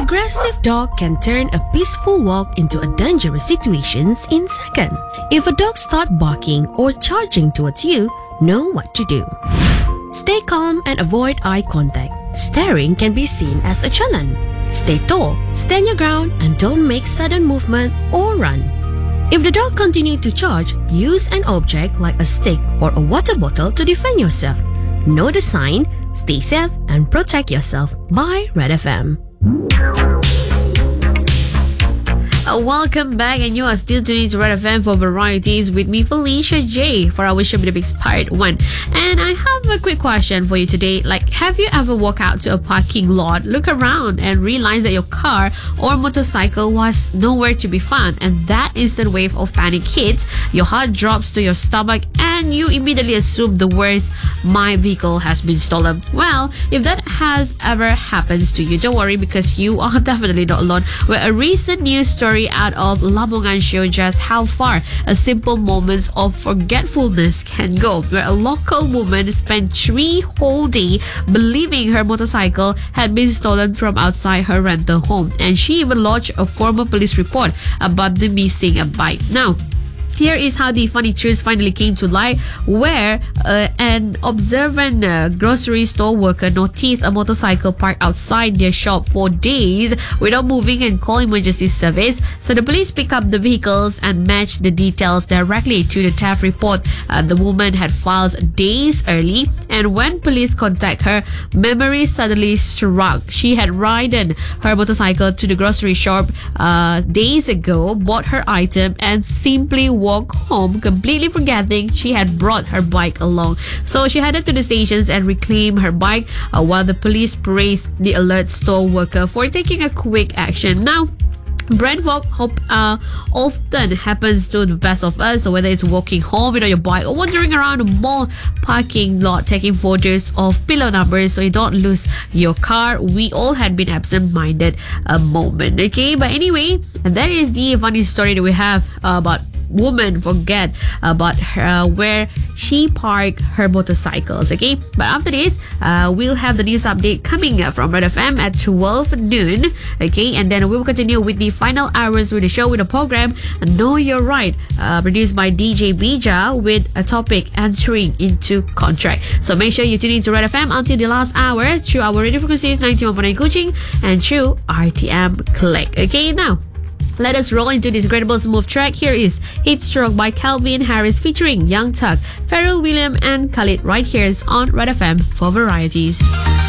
aggressive dog can turn a peaceful walk into a dangerous situation in seconds. If a dog starts barking or charging towards you, know what to do. Stay calm and avoid eye contact. Staring can be seen as a challenge. Stay tall, stand your ground, and don't make sudden movement or run. If the dog continues to charge, use an object like a stick or a water bottle to defend yourself. Know the sign, stay safe, and protect yourself. By Red FM. Welcome back, and you are still tuning to Red FM for Varieties with me, Felicia J, for our Show Me the Bigs Part 1. And I have a quick question for you today. Have you ever walked out to a parking lot, look around, and realize that your car or motorcycle was nowhere to be found, and that instant wave of panic hits, your heart drops to your stomach, and you immediately assume the worst: my vehicle has been stolen? Well, if that has ever happened to you, don't worry, because you are definitely not alone. Where a recent news story out of Lamongan showed just how far a simple moments of forgetfulness can go, where a local woman spent 3 whole days believing her motorcycle had been stolen from outside her rental home, and she even lodged a formal police report about the missing bike. Now, here is how the funny truth finally came to light, where an observant grocery store worker noticed a motorcycle parked outside their shop for days without moving and called emergency service. So the police picked up the vehicles and matched the details directly to the theft report the woman had filed days early. And when police contact her, memory suddenly struck. She had ridden her motorcycle to the grocery shop days ago, bought her item, and simply walked home, completely forgetting she had brought her bike along. So she headed to the stations and reclaimed her bike, while the police praised the alert store worker for taking a quick action. Now, brain fog often happens to the best of us. So whether it's walking home without your bike or wandering around a mall parking lot taking photos of pillow numbers so you don't lose your car, we all had been absent-minded a moment. Okay, but anyway, and that is the funny story that we have about woman forget about where she parked her motorcycles. Okay, but after this, we'll have the news update coming from Red FM at 12 noon. Okay, and then we will continue with the final hours with the show, with the program Know You're Right, produced by DJ Bija, with a topic entering into contract. So make sure you tune in to Red FM until the last hour through our radio frequencies 91.9 Kuching and through RTM Click. Okay, now let us roll into this incredible smooth track. Here is Heat Stroke by Calvin Harris featuring Young Thug, Pharrell Williams, and Khalid, right here on Red FM for Varieties.